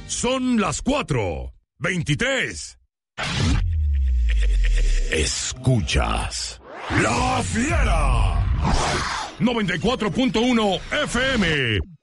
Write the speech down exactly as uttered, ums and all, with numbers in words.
Son las cuatro veintitrés. Escuchas La Fiera noventa y cuatro punto uno F M